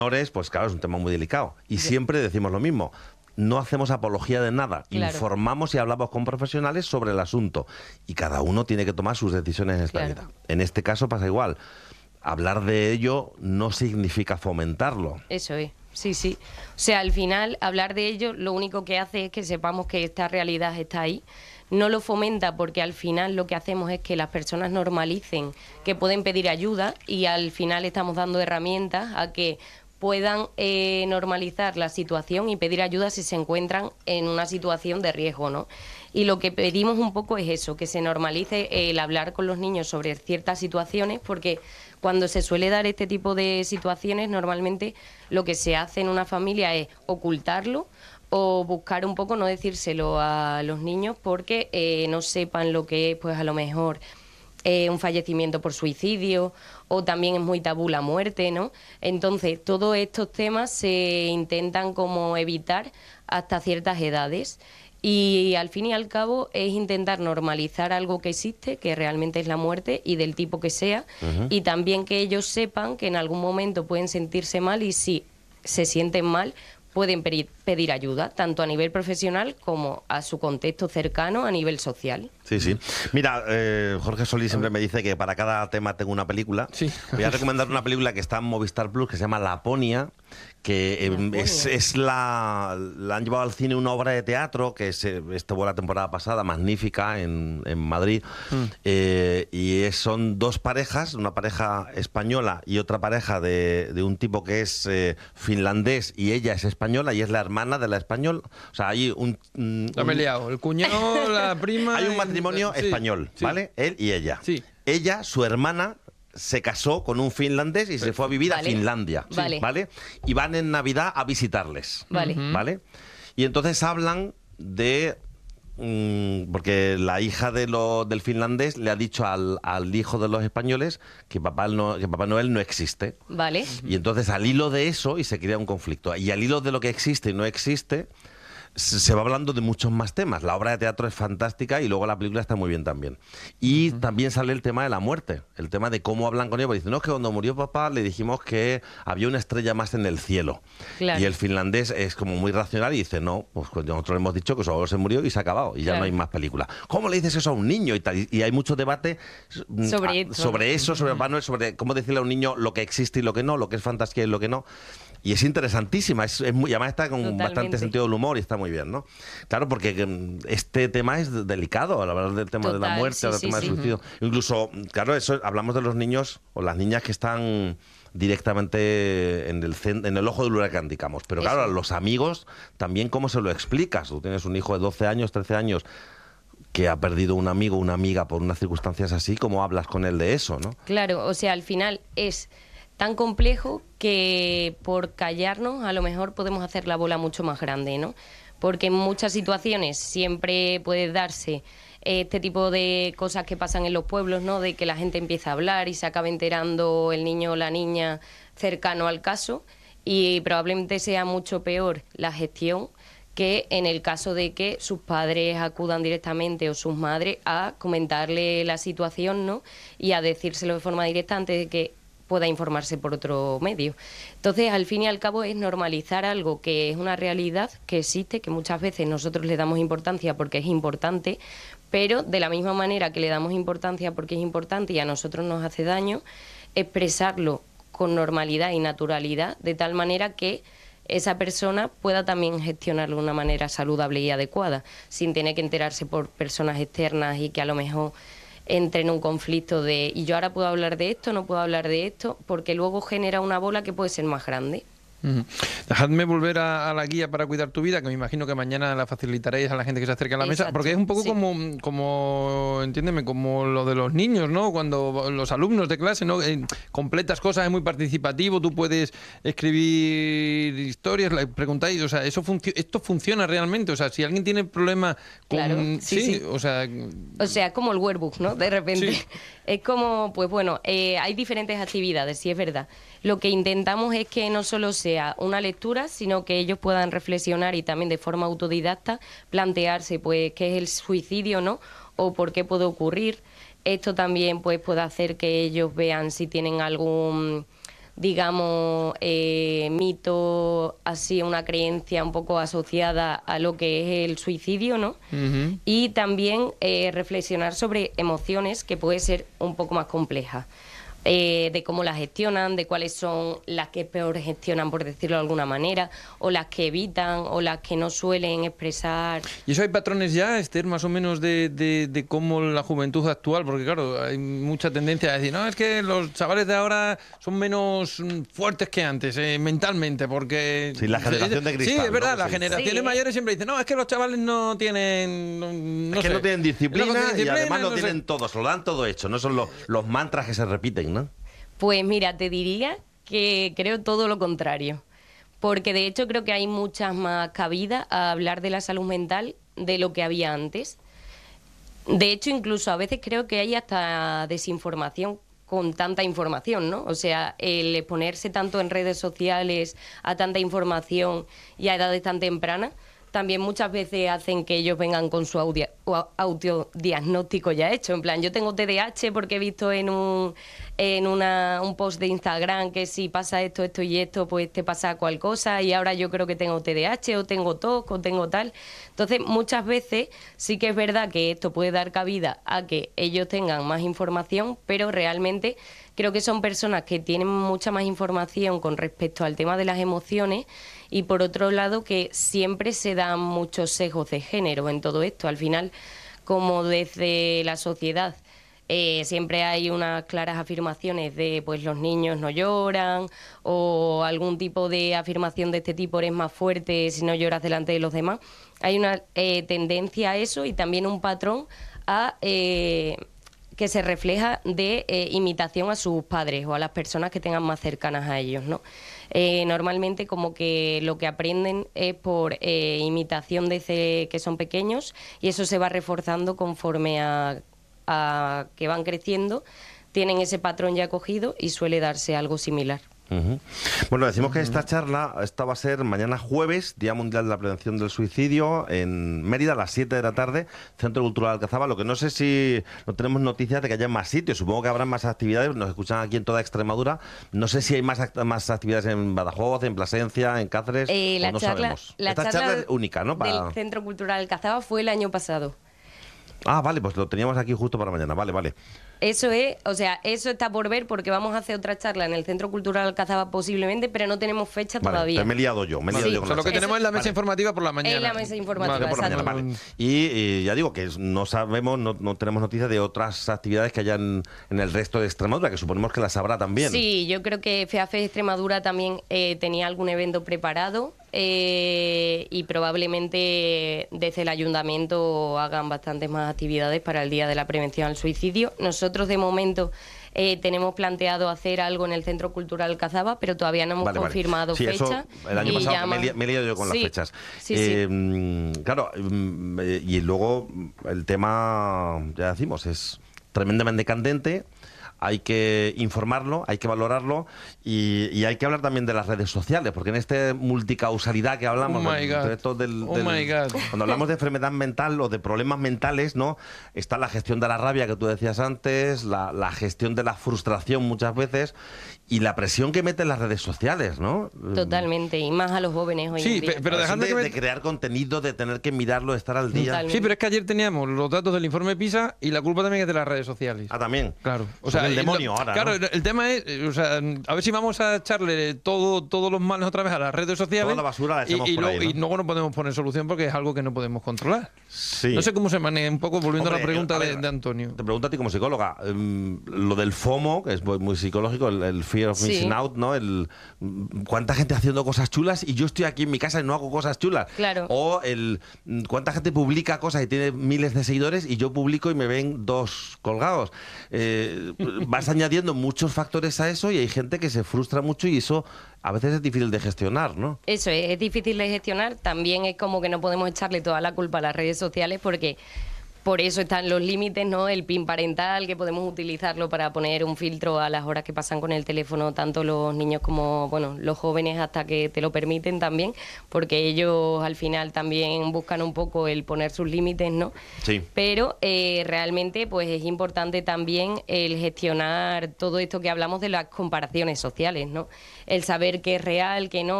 menores, pues claro, es un tema muy delicado. Y siempre decimos lo mismo. No hacemos apología de nada, informamos y hablamos con profesionales sobre el asunto. Y cada uno tiene que tomar sus decisiones en esta vida. En este caso pasa igual. Hablar de ello no significa fomentarlo. Eso es, sí, sí. O sea, al final, hablar de ello lo único que hace es que sepamos que esta realidad está ahí. No lo fomenta porque al final lo que hacemos es que las personas normalicen que pueden pedir ayuda y al final estamos dando herramientas a que puedan normalizar la situación y pedir ayuda si se encuentran en una situación de riesgo, ¿no? Y lo que pedimos un poco es eso, que se normalice el hablar con los niños sobre ciertas situaciones, porque cuando se suele dar este tipo de situaciones, normalmente lo que se hace en una familia es ocultarlo o buscar un poco no decírselo a los niños porque no sepan lo que es, pues a lo mejor un fallecimiento por suicidio, o también es muy tabú la muerte, ¿no? Entonces, todos estos temas se intentan como evitar hasta ciertas edades. Y al fin y al cabo es intentar normalizar algo que existe, que realmente es la muerte y del tipo que sea, y también que ellos sepan que en algún momento pueden sentirse mal y si se sienten mal pueden pedir ayuda, tanto a nivel profesional como a su contexto cercano a nivel social. Sí, sí. Mira, Jorge Solís siempre me dice que para cada tema tengo una película. Sí. Voy a recomendar una película que está en Movistar Plus que se llama Laponia, que la han llevado al cine una obra de teatro que estuvo la temporada pasada, magnífica, en Madrid. Son dos parejas, una pareja española y otra pareja de un tipo que es finlandés y ella es española y es la hermana de la española. O sea, hay Ya me he liado. El cuñado, la prima... Hay un matrimonio español, ¿vale? Él y ella. Sí. Ella, su hermana, se casó con un finlandés y se fue a vivir a Finlandia, ¿vale? Y van en Navidad a visitarles, ¿vale? Y entonces hablan de... porque la hija del finlandés le ha dicho al hijo de los españoles que Papá Noel no existe. Vale. Y entonces al hilo de eso, y se crea un conflicto. Y al hilo de lo que existe y no existe, se va hablando de muchos más temas. La obra de teatro es fantástica y luego la película está muy bien también. Y también sale el tema de la muerte, el tema de cómo hablan con ellos. Porque dicen, no, es que cuando murió papá le dijimos que había una estrella más en el cielo. Claro. Y el finlandés es como muy racional y dice, no, pues nosotros le hemos dicho que su abuelo se murió y se ha acabado y ya no hay más película. ¿Cómo le dices eso a un niño? Y hay mucho debate sobre eso, sobre Papá Noel, sobre cómo decirle a un niño lo que existe y lo que no, lo que es fantasía y lo que no. Y es interesantísima, y además está con bastante sentido del humor y está muy bien, ¿no? Claro, porque este tema es delicado, al hablar del tema de la muerte, del tema del suicidio. Incluso, claro, eso hablamos de los niños o las niñas que están directamente en el ojo del huracán, digamos. Pero claro, a los amigos también, ¿cómo se lo explicas? Tú tienes un hijo de 12 años, 13 años que ha perdido un amigo o una amiga por unas circunstancias así, ¿cómo hablas con él de eso, no? Claro, o sea, al final es tan complejo que por callarnos a lo mejor podemos hacer la bola mucho más grande, ¿no? Porque en muchas situaciones siempre puede darse este tipo de cosas que pasan en los pueblos, ¿no? De que la gente empieza a hablar y se acaba enterando el niño o la niña cercano al caso, y probablemente sea mucho peor la gestión que en el caso de que sus padres acudan directamente o sus madres a comentarle la situación, ¿no? Y a decírselo de forma directa antes de que pueda informarse por otro medio. Entonces, al fin y al cabo, es normalizar algo que es una realidad, que existe, que muchas veces nosotros le damos importancia porque es importante, pero de la misma manera que le damos importancia porque es importante y a nosotros nos hace daño, expresarlo con normalidad y naturalidad, de tal manera que esa persona pueda también gestionarlo de una manera saludable y adecuada, sin tener que enterarse por personas externas y que a lo mejor entre en un conflicto de y yo ahora puedo hablar de esto, no puedo hablar de esto, porque luego genera una bola que puede ser más grande. Dejadme volver a la guía para cuidar tu vida, que me imagino que mañana la facilitaréis a la gente que se acerque a la mesa, porque es un poco como, entiéndeme, como lo de los niños, ¿no? Cuando los alumnos de clase, ¿no? Completas cosas, es muy participativo, tú puedes escribir historias, preguntáis, o sea, esto funciona realmente, o sea, si alguien tiene problema con... Claro, sí. O sea, es como el workbook, ¿no? De repente. Sí. Es como, pues bueno, hay diferentes actividades, sí es verdad. Lo que intentamos es que no solo sea una lectura, sino que ellos puedan reflexionar y también de forma autodidacta plantearse, pues, qué es el suicidio, ¿no? O por qué puede ocurrir. Esto también, pues, puede hacer que ellos vean si tienen algún digamos, mito, así una creencia un poco asociada a lo que es el suicidio, ¿no? Y también reflexionar sobre emociones, que puede ser un poco más complejas. De cómo las gestionan, de cuáles son las que peor gestionan, por decirlo de alguna manera, o las que evitan, o las que no suelen expresar. ¿Y eso hay patrones ya, Esther, más o menos de cómo la juventud actual? Porque claro, hay mucha tendencia a decir, no, es que los chavales de ahora son menos fuertes que antes, mentalmente, porque... Sí, la generación de cristal. Sí, es verdad, ¿no? las generaciones mayores siempre dicen, no, es que los chavales no tienen... No tienen disciplina, y además lo tienen todo, se lo dan todo hecho, no son los mantras que se repiten, ¿no? Pues mira, te diría que creo todo lo contrario, porque de hecho creo que hay muchas más cabidas a hablar de la salud mental de lo que había antes. De hecho, incluso a veces creo que hay hasta desinformación con tanta información, ¿no? O sea, el exponerse tanto en redes sociales a tanta información y a edades tan tempranas, también muchas veces hacen que ellos vengan con su autodiagnóstico ya hecho. En plan, yo tengo TDAH porque he visto en un post de Instagram que si pasa esto, esto y esto, pues te pasa cual cosa, y ahora yo creo que tengo TDAH o tengo TOC o tengo tal. Entonces, muchas veces sí que es verdad que esto puede dar cabida a que ellos tengan más información, pero realmente creo que son personas que tienen mucha más información con respecto al tema de las emociones, y por otro lado que siempre se dan muchos sesgos de género en todo esto. Al final, como desde la sociedad siempre hay unas claras afirmaciones de pues los niños no lloran, o algún tipo de afirmación de este tipo, eres más fuerte si no lloras delante de los demás. Hay una tendencia a eso, y también un patrón a... que se refleja de imitación a sus padres o a las personas que tengan más cercanas a ellos, ¿no? Normalmente como que lo que aprenden es por imitación desde que son pequeños, y eso se va reforzando conforme a que van creciendo, tienen ese patrón ya cogido y suele darse algo similar. Bueno, decimos que esta va a ser mañana jueves, Día Mundial de la Prevención del Suicidio, en Mérida a las 7 de la tarde, Centro Cultural Alcazaba. Lo que no sé si no tenemos noticias de que haya más sitios, supongo que habrá más actividades, nos escuchan aquí en toda Extremadura. No sé si hay más actividades en Badajoz, en Plasencia, en Cáceres, no sabemos. Esta charla es única, ¿no? Del Centro Cultural Alcazaba fue el año pasado. Ah, vale, pues lo teníamos aquí justo para mañana, vale. Eso es, o sea, eso está por ver, porque vamos a hacer otra charla en el Centro Cultural Alcazaba posiblemente, pero no tenemos fecha todavía. Me he liado yo. Con lo que tenemos es la mesa informativa por la mañana. Es la mesa informativa, por la mañana, vale. Y ya digo que no sabemos, no tenemos noticias de otras actividades que hayan en el resto de Extremadura, que suponemos que las habrá también. Sí, yo creo que FEAFE Extremadura también tenía algún evento preparado, y probablemente desde el ayuntamiento hagan bastantes más actividades para el Día de la Prevención al Suicidio. Nosotros de momento tenemos planteado hacer algo en el Centro Cultural Alcazaba, pero todavía no hemos confirmado fecha. Eso, el año pasado me he liado yo con las fechas. Claro, y luego el tema, ya decimos, es tremendamente candente. Hay que informarlo, hay que valorarlo, y hay que hablar también de las redes sociales, porque en esta multicausalidad que hablamos, cuando hablamos de enfermedad mental o de problemas mentales, ¿no? Está la gestión de la rabia que tú decías antes, la gestión de la frustración muchas veces, y la presión que meten las redes sociales, ¿no? Totalmente, y más a los jóvenes hoy en día. Pero dejando de crear contenido, de tener que mirarlo, de estar al día. Totalmente. Sí, pero es que ayer teníamos los datos del informe PISA, y la culpa también es de las redes sociales. Ah, también. Claro. O sea, el demonio ahora, claro, ¿no? El tema es, o sea, a ver si vamos a echarle todos los males otra vez a las redes sociales. Toda la basura la echamos por ahí, ¿no? Y luego no podemos poner solución porque es algo que no podemos controlar. Sí. No sé cómo se maneja, un poco volviendo a la pregunta de Antonio. Te pregunto a ti como psicóloga, lo del FOMO, que es muy psicológico, el fear of missing out, ¿no? ¿Cuánta gente haciendo cosas chulas y yo estoy aquí en mi casa y no hago cosas chulas? Claro. O ¿cuánta gente publica cosas y tiene miles de seguidores y yo publico y me ven 2 colgados? Vas añadiendo muchos factores a eso, y hay gente que se frustra mucho, y eso a veces es difícil de gestionar, ¿no? Eso es difícil de gestionar. También es como que no podemos echarle toda la culpa a las redes sociales, porque Por eso están los límites, ¿no? El PIN parental, que podemos utilizarlo para poner un filtro a las horas que pasan con el teléfono, tanto los niños como, bueno, los jóvenes, hasta que te lo permiten también, porque ellos al final también buscan un poco el poner sus límites, ¿no? Sí. Pero realmente pues es importante también el gestionar todo esto que hablamos de las comparaciones sociales, ¿no? El saber qué es real, qué no.